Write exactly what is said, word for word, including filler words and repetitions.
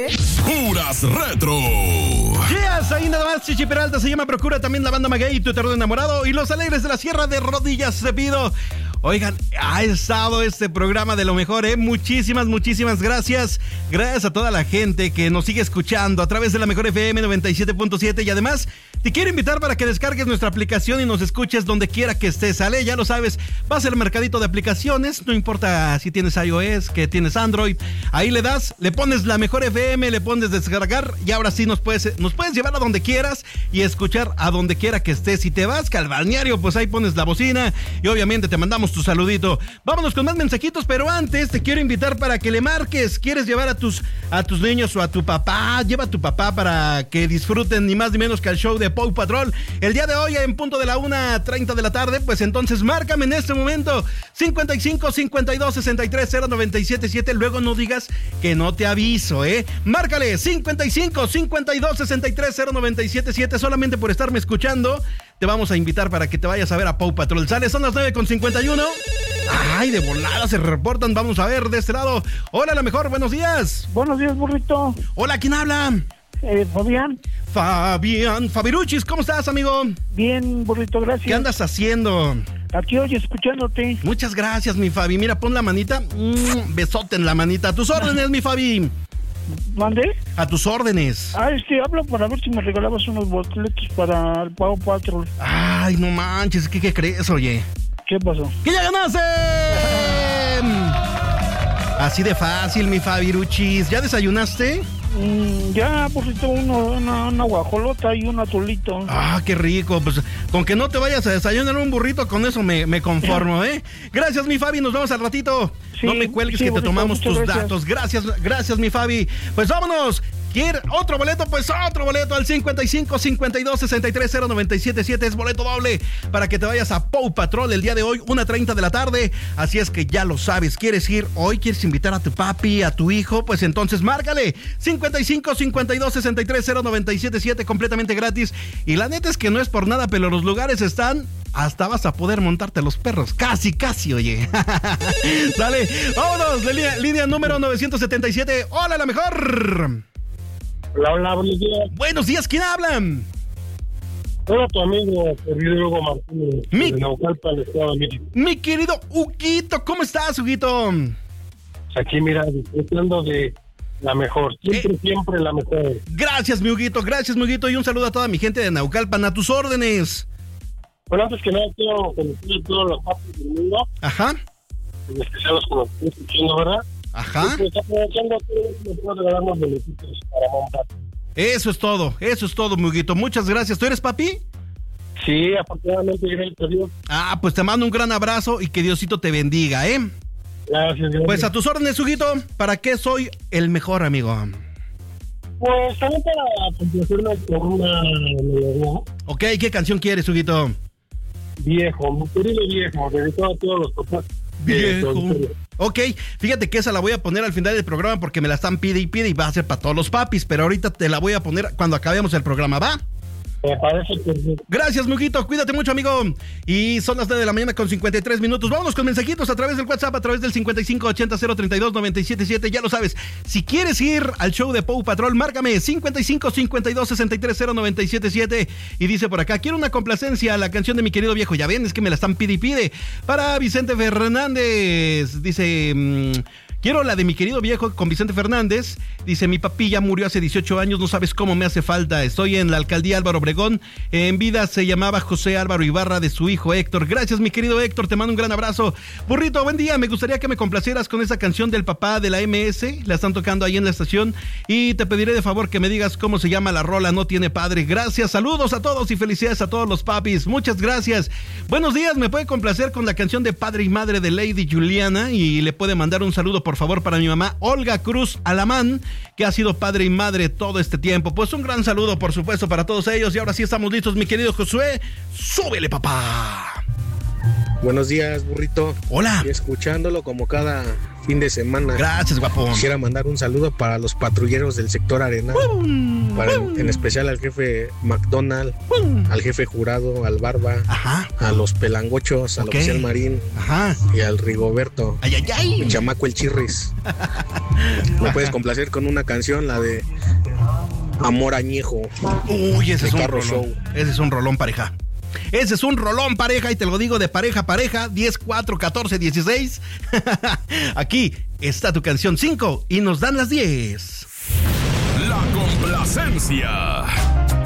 Puras Retro. Yes, ahí nada más, Chichi Peralta se llama Procura, también la banda Maguey, Tu Eterno Enamorado y Los Alegres de la Sierra de Rodillas Cepillo. Oigan, ha estado este programa de lo mejor, ¿eh? Muchísimas, muchísimas gracias. Gracias a toda la gente que nos sigue escuchando a través de la Mejor F M noventa y siete punto siete. Y además, te quiero invitar para que descargues nuestra aplicación y nos escuches donde quiera que estés, ¿sale? Ya lo sabes, vas al mercadito de aplicaciones, no importa si tienes iOS, que tienes Android. Ahí le das, le pones la Mejor F M, le pones descargar y ahora sí nos puedes, nos puedes llevar a donde quieras y escuchar a donde quiera que estés. Si te vas que al balneario, pues ahí pones la bocina y obviamente te mandamos tu saludito. Vámonos con más mensajitos, pero antes te quiero invitar para que le marques. ¿Quieres llevar a tus, a tus niños o a tu papá? Lleva a tu papá para que disfruten ni más ni menos que el show de Paw Patrol. El día de hoy en punto de la una treinta de la tarde, pues entonces márcame en este momento cincuenta y cinco, cincuenta y dos, sesenta y tres, cero noventa y siete siete. Luego no digas que no te aviso, ¿eh? Márcale cincuenta y cinco, cincuenta y dos, sesenta y tres, cero noventa y siete siete. Solamente por estarme escuchando te vamos a invitar para que te vayas a ver a Paw Patrol. Sale, son las nueve con cincuenta y uno. Ay, de volada se reportan. Vamos a ver de este lado. Hola, la mejor, buenos días. Buenos días, burrito. Hola, ¿quién habla? Eh, Fabián. Fabián, Fabiruchis, ¿cómo estás, amigo? Bien, burrito, gracias. ¿Qué andas haciendo? Aquí hoy escuchándote. Muchas gracias, mi Fabi. Mira, pon la manita. Mm, besote en la manita. A tus órdenes, mi Fabi. ¿Mandé? A tus órdenes. Ah, este, hablo para ver si me regalabas unos boletos para el Paw Patrol. Ay, no manches, ¿qué, qué crees, oye? ¿Qué pasó? ¡Que ya ganaste! Así de fácil, mi Fabiruchis. ¿Ya desayunaste? Mm, ya, burrito, uno, una, una guajolota y un atolito. Ah, qué rico. Pues con que no te vayas a desayunar un burrito, con eso me, me conformo, ¿eh? Gracias, mi Fabi, nos vemos al ratito. Sí, no me cuelgues, sí, que burrito, te tomamos tus gracias. datos. Gracias, gracias, mi Fabi. Pues vámonos. ¿Quiere otro boleto? Pues otro boleto al cincuenta y cinco, cincuenta y dos, sesenta y tres, cero noventa y siete siete. Es boleto doble para que te vayas a Paw Patrol el día de hoy, una treinta de la tarde. Así es que ya lo sabes. ¿Quieres ir hoy? ¿Quieres invitar a tu papi, a tu hijo? Pues entonces márcale cincuenta y cinco, cincuenta y dos, sesenta y tres, cero noventa y siete siete, completamente gratis. Y la neta es que no es por nada, pero los lugares están... Hasta vas a poder montarte los perros. Casi, casi, oye. Dale, vámonos. De línea, línea número novecientos setenta y siete. Hola, la mejor. Hola, hola, buenos días. Buenos días, ¿quién habla? Hola, tu amigo, querido Hugo Martínez. Mi, de Naucalpan, Estado de México. Mi querido Huguito, ¿cómo estás, Huguito? Aquí, mira, disfrutando de la mejor. Siempre, eh, siempre la mejor. Gracias, mi Huguito, gracias, mi Huguito. Y un saludo a toda mi gente de Naucalpan, a tus órdenes. Bueno, antes que nada, quiero conocer a todos los papis del mundo. Ajá. En especial los que nos están escuchando, ¿verdad? Ajá. Y pues aprovechando que nos regalarnos beneficios para montar. Eso es todo, eso es todo, mi Huguito. Muchas gracias. ¿Tú eres papi? Sí, afortunadamente, gracias a Dios. Ah, pues te mando un gran abrazo y que Diosito te bendiga, ¿eh? Gracias, gracias. Pues a tus órdenes, Huguito. ¿Para qué soy el mejor, amigo? Pues también para complacerme con una melodía. Ok, ¿qué canción quieres, Huguito? Viejo, mi querido viejo, dedicado a todos los papás. Viejo. Ok, fíjate que esa la voy a poner al final del programa porque me la están pide y pide y va a ser para todos los papis, pero ahorita te la voy a poner cuando acabemos el programa, ¿va? Me parece perfecto. Gracias, Muguito. Cuídate mucho, amigo. Y son las nueve de la mañana con cincuenta y tres minutos. Vámonos con mensajitos a través del WhatsApp, a través del cincuenta y cinco, ochenta, cero treinta y dos, noventa y siete siete. Ya lo sabes. Si quieres ir al show de Paw Patrol, márcame cincuenta y cinco, cincuenta y dos, sesenta y tres, cero noventa y siete siete. Y dice por acá, quiero una complacencia a la canción de mi querido viejo. Ya ven, es que me la están pide y pide. Para Vicente Fernández. Dice... Mmm, quiero la de mi querido viejo con Vicente Fernández. Dice, mi papi ya murió hace dieciocho años, no sabes cómo me hace falta. Estoy en la alcaldía Álvaro Obregón. En vida se llamaba José Álvaro Ibarra, de su hijo Héctor. Gracias, mi querido Héctor, te mando un gran abrazo. Burrito, buen día. Me gustaría que me complacieras con esa canción del papá de la M S. La están tocando ahí en la estación. Y te pediré de favor que me digas cómo se llama la rola. No tiene padre. Gracias, saludos a todos y felicidades a todos los papis. Muchas gracias. Buenos días, me puede complacer con la canción de Padre y Madre de Lady Juliana. Y le puede mandar un saludo, por favor, para mi mamá Olga Cruz Alamán, que ha sido padre y madre todo este tiempo. Pues un gran saludo, por supuesto, para todos ellos. Y ahora sí estamos listos, mi querido Josué. ¡Súbele, papá! Buenos días, burrito. Hola. Y escuchándolo como cada fin de semana. Gracias, guapo. Quisiera mandar un saludo para los patrulleros del sector Arenal. ¡Bum! Para, ¡Bum! en especial al jefe McDonald, ¡Bum! al jefe Jurado, al Barba, Ajá. a los Pelangochos, al Ok. oficial Marín Ajá. y al Rigoberto. Ay, ay, ay. El chamaco el Chirris. ¿Me puedes complacer con una canción, la de Amor Añejo? Uy, ese de es un Carro rolón. Show. Ese es un rolón, pareja. Ese es un rolón, pareja, y te lo digo de pareja a pareja, diez, cuatro, catorce, dieciséis. Aquí está tu canción cinco y nos dan las diez. La complacencia.